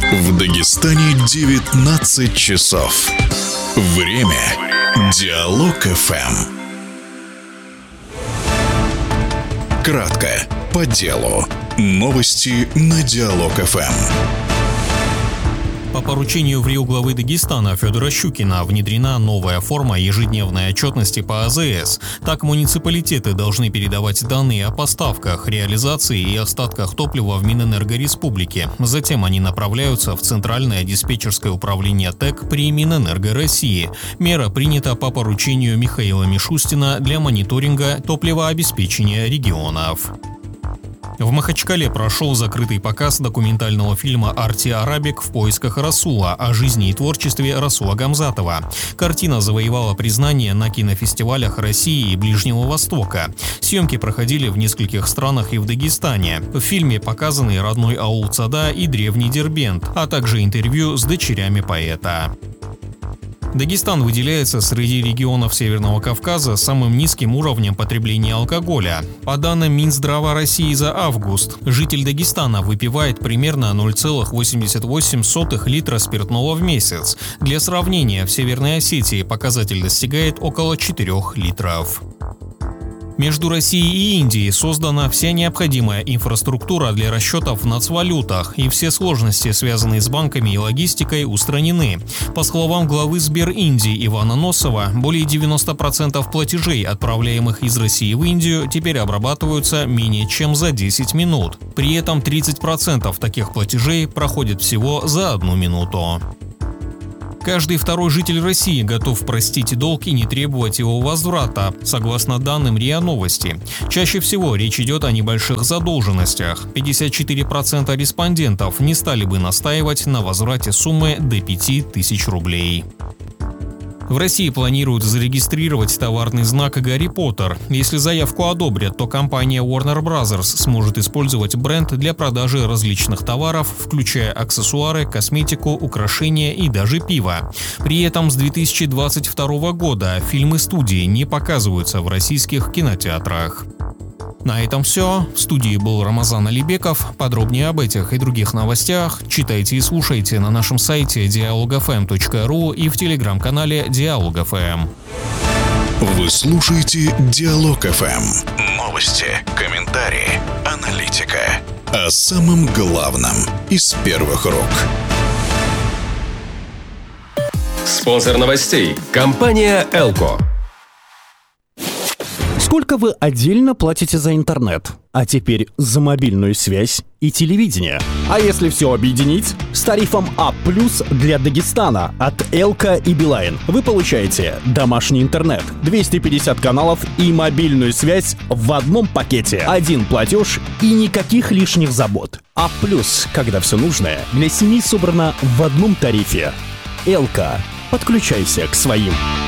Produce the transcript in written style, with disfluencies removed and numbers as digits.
В Дагестане 19 часов. Время Диалог ФМ. Кратко, по делу. Новости на Диалог ФМ. По поручению в РИО главы Дагестана Федора Щукина внедрена новая форма ежедневной отчетности по АЗС. Так муниципалитеты должны передавать данные о поставках, реализации и остатках топлива в Минэнерго Республики. Затем они направляются в Центральное диспетчерское управление ТЭК при Минэнерго России. Мера принята по поручению Михаила Мишустина для мониторинга топливообеспечения регионов. В Махачкале прошел закрытый показ документального фильма «Арти Арабик. В поисках Расула» о жизни и творчестве Расула Гамзатова. Картина завоевала признание на кинофестивалях России и Ближнего Востока. Съемки проходили в нескольких странах и в Дагестане. В фильме показаны родной аул Цада и древний Дербент, а также интервью с дочерями поэта. Дагестан выделяется среди регионов Северного Кавказа самым низким уровнем потребления алкоголя. По данным Минздрава России за август, житель Дагестана выпивает примерно 0,88 литра спиртного в месяц. Для сравнения, в Северной Осетии показатель достигает около 4 литров. Между Россией и Индией создана вся необходимая инфраструктура для расчетов в нацвалютах, и все сложности, связанные с банками и логистикой, устранены. По словам главы Сбер Индии Ивана Носова, более 90% платежей, отправляемых из России в Индию, теперь обрабатываются менее чем за 10 минут. При этом 30% таких платежей проходят всего за 1 минуту. Каждый второй житель России готов простить долг и не требовать его возврата, согласно данным РИА Новости. Чаще всего речь идет о небольших задолженностях. 54% респондентов не стали бы настаивать на возврате суммы до 5000 рублей. В России планируют зарегистрировать товарный знак «Гарри Поттер». Если заявку одобрят, то компания Warner Bros. Сможет использовать бренд для продажи различных товаров, включая аксессуары, косметику, украшения и даже пиво. При этом с 2022 года фильмы студии не показываются в российских кинотеатрах. На этом все. В студии был Рамазан Алибеков. Подробнее об этих и других новостях читайте и слушайте на нашем сайте dialogfm.ru и в телеграм-канале Диалог ФМ. Вы слушаете Диалог ФМ. Новости, комментарии, аналитика. О самом главном из первых рук. Спонсор новостей – компания «Элко». Сколько вы отдельно платите за интернет? А теперь за мобильную связь и телевидение. А если все объединить? С тарифом А+ для Дагестана от Элко и Билайн вы получаете домашний интернет, 250 каналов и мобильную связь в одном пакете. Один платеж и никаких лишних забот. А+, когда все нужное для семьи собрано в одном тарифе. Элко. Подключайся к своим.